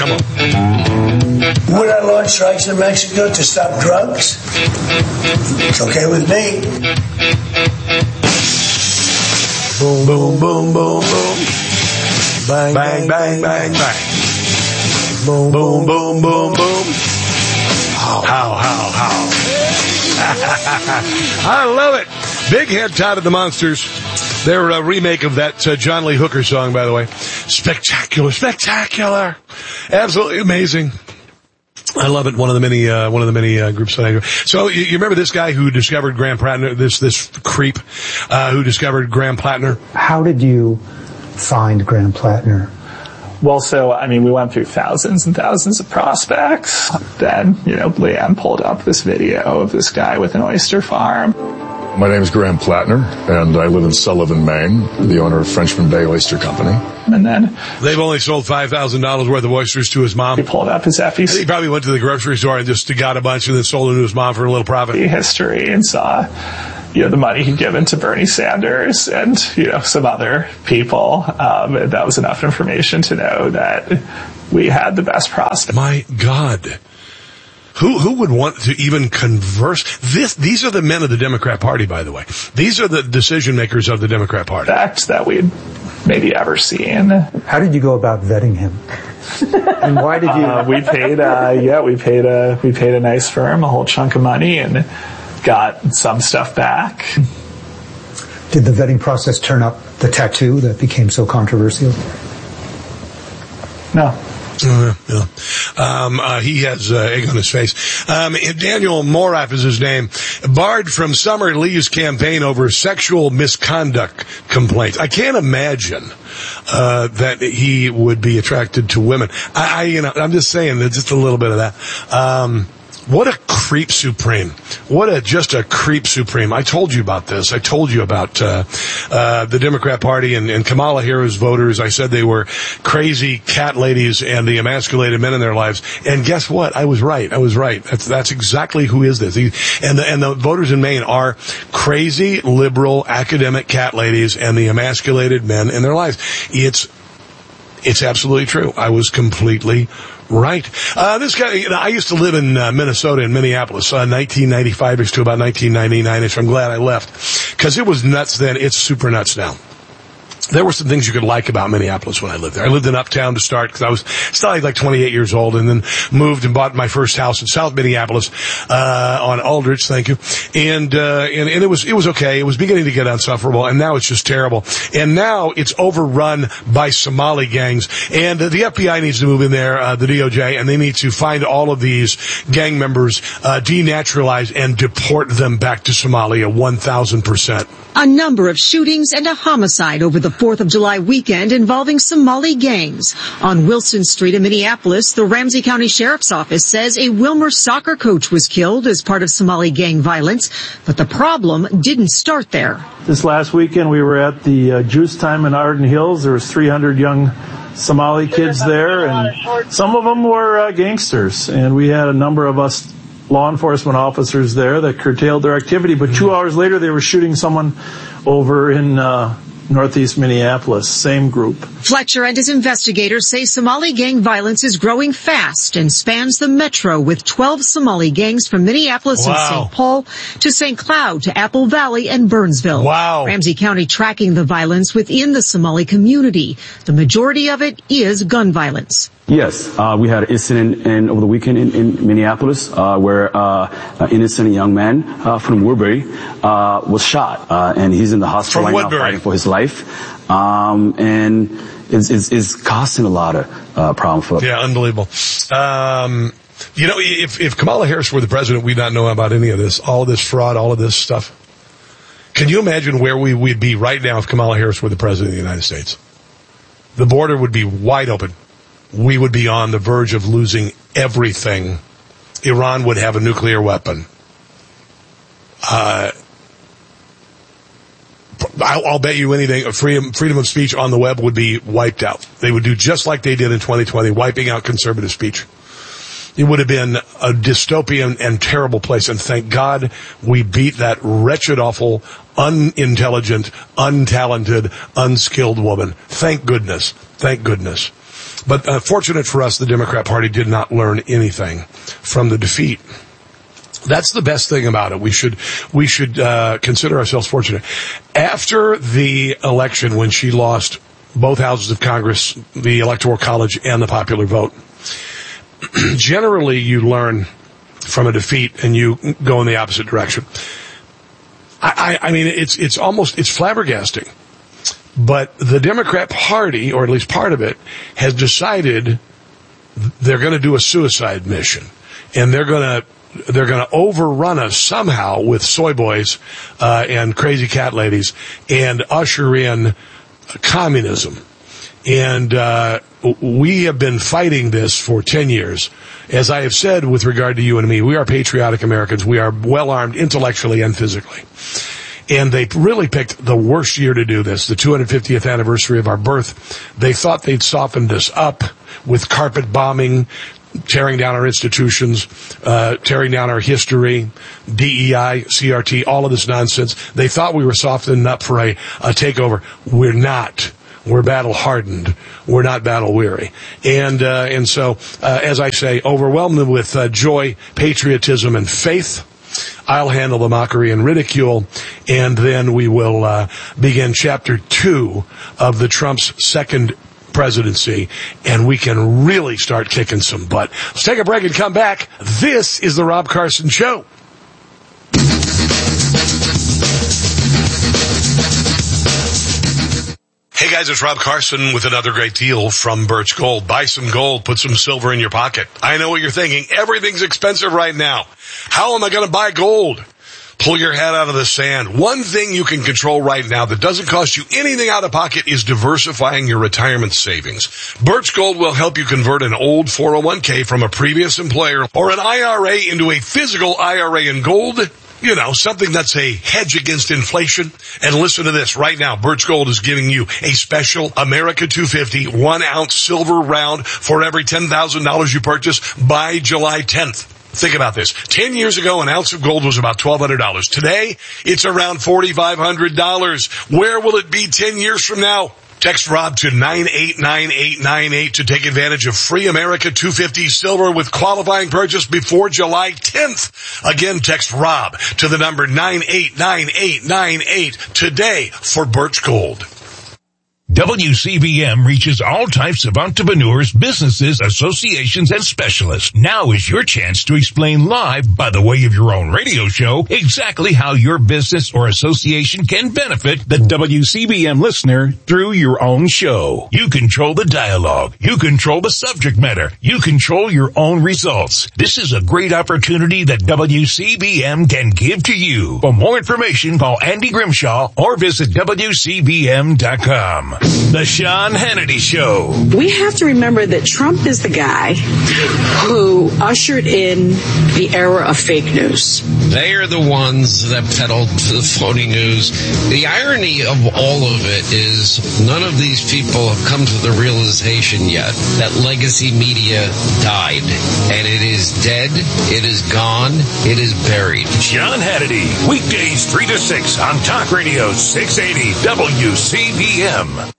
Come on. Would I launch strikes in Mexico to stop drugs? It's okay with me. Boom, boom, boom, boom, boom. Bang, bang, bang, bang, bang. Boom, boom, boom, boom, boom. How. I love it. Big Head Todd of the Monsters. Their remake of that John Lee Hooker song, by the way. Spectacular. Absolutely amazing. I love it. One of the many groups that I do. So you remember this guy who discovered Graham Plattner, this creep, who discovered Graham Plattner? How did you find Graham Plattner? Well, so, we went through thousands and thousands of prospects. Then, Leanne pulled up this video of this guy with an oyster farm. My name is Graham Plattner, and I live in Sullivan, Maine, the owner of Frenchman Bay Oyster Company. And then they've only sold $5,000 worth of oysters to his mom. He pulled up his FEC. He probably went to the grocery store and just got a bunch and then sold them to his mom for a little profit. History and saw, the money he'd given to Bernie Sanders and, some other people. That was enough information to know that we had the best prospect. My God. Who would want to even converse? These are the men of the Democrat Party, by the way. These are the decision makers of the Democrat Party. Facts that we'd maybe ever seen. How did you go about vetting him? And why did you? We paid a nice firm a whole chunk of money and got some stuff back. Did the vetting process turn up the tattoo that became so controversial? No. He has egg on his face. Daniel Morath is his name. Barred from Summer Lee's campaign over sexual misconduct complaints. I can't imagine that he would be attracted to women. I'm just saying that just a little bit of that. What a creep supreme. Just a creep supreme. I told you about this. I told you about the Democrat Party and Kamala Harris voters. I said they were crazy cat ladies and the emasculated men in their lives. And guess what? I was right. That's exactly who is this. And the voters in Maine are crazy, liberal, academic cat ladies and the emasculated men in their lives. It's absolutely true. I was completely right. This guy, I used to live in Minnesota, in Minneapolis, 1995-ish to about 1999-ish. I'm glad I left because it was nuts then. It's super nuts now. There were some things you could like about Minneapolis when I lived there. I lived in Uptown to start because I was still like 28 years old, and then moved and bought my first house in South Minneapolis on Aldrich. Thank you. And it was okay. It was beginning to get insufferable, and now it's just terrible. And now it's overrun by Somali gangs, and the FBI needs to move in there, the DOJ, and they need to find all of these gang members, denaturalize, and deport them back to Somalia 1,000%. A number of shootings and a homicide over the 4th of July weekend involving Somali gangs. On Wilson Street in Minneapolis, the Ramsey County Sheriff's Office says a Wilmer soccer coach was killed as part of Somali gang violence, but the problem didn't start there. This last weekend we were at the Juice Time in Arden Hills. There was 300 young Somali kids there, and some of them were gangsters, and we had a number of us law enforcement officers there that curtailed their activity, but 2 hours later they were shooting someone over in northeast Minneapolis, same group. Fletcher and his investigators say Somali gang violence is growing fast and spans the metro, with 12 Somali gangs from Minneapolis and St. Paul to St. Cloud to Apple Valley and Burnsville. Wow. Ramsey County tracking the violence within the Somali community. The majority of it is gun violence. Yes, we had an incident over the weekend in Minneapolis where an innocent young man from Woodbury was shot, and he's in the hospital right now fighting for his life. And it's causing a lot of problem for. Yeah, unbelievable. If Kamala Harris were the president, we'd not know about any of this, all of this fraud, all of this stuff. Can you imagine where we'd be right now if Kamala Harris were the president of the United States? The border would be wide open. We would be on the verge of losing everything. Iran would have a nuclear weapon. I'll bet you anything, freedom of speech on the web would be wiped out. They would do just like they did in 2020, wiping out conservative speech. It would have been a dystopian and terrible place, and thank God we beat that wretched, awful, unintelligent, untalented, unskilled woman. Thank goodness. Thank goodness. But fortunate for us, the Democrat Party did not learn anything from the defeat. That's the best thing about it. We should consider ourselves fortunate. After the election, when she lost both houses of Congress, the Electoral College and the popular vote, generally you learn from a defeat and you go in the opposite direction. I mean, it's flabbergasting. But the Democrat Party, or at least part of it, has decided they're going to do a suicide mission, and they're going to overrun us somehow with soy boys and crazy cat ladies and usher in communism. And we have been fighting this for 10 years. As I have said with regard to you and me, we are patriotic Americans. We are well-armed intellectually and physically. And they really picked the worst year to do this, the 250th anniversary of our birth. They thought they'd softened us up with carpet bombing, tearing down our institutions, tearing down our history, DEI, CRT, all of this nonsense. They thought we were softening up for a takeover. We're not. We're battle hardened. We're not battle weary. And so, as I say, overwhelmed with joy, patriotism, and faith, I'll handle the mockery and ridicule, and then we will begin Chapter 2 of the Trump's second presidency, and we can really start kicking some butt. Let's take a break and come back. This is the Rob Carson Show. Hey guys, it's Rob Carson with another great deal from Birch Gold. Buy some gold, put some silver in your pocket. I know what you're thinking. Everything's expensive right now. How am I going to buy gold? Pull your head out of the sand. One thing you can control right now that doesn't cost you anything out of pocket is diversifying your retirement savings. Birch Gold will help you convert an old 401k from a previous employer or an IRA into a physical IRA in gold. You know, something that's a hedge against inflation. And listen to this. Right now, Birch Gold is giving you a special America 250 1-ounce silver round for every $10,000 you purchase by July 10th. Think about this. 10 years ago, an ounce of gold was about $1,200. Today, it's around $4,500. Where will it be 10 years from now? Text Rob to 989898 to take advantage of free America 250 silver with qualifying purchase before July 10th. Again, text Rob to the number 989898 today for Birch Gold. WCBM reaches all types of entrepreneurs, businesses, associations, and specialists. Now is your chance to explain live, by the way of your own radio show, exactly how your business or association can benefit the WCBM listener through your own show. You control the dialogue. You control the subject matter. You control your own results. This is a great opportunity that WCBM can give to you. For more information, call Andy Grimshaw or visit WCBM.com. The Sean Hannity Show. We have to remember that Trump is the guy who ushered in the era of fake news. They are the ones that peddled the phony news. The irony of all of it is none of these people have come to the realization yet that legacy media died. And it is dead, it is gone, it is buried. Sean Hannity, weekdays 3 to 6 on Talk Radio 680 WCBM.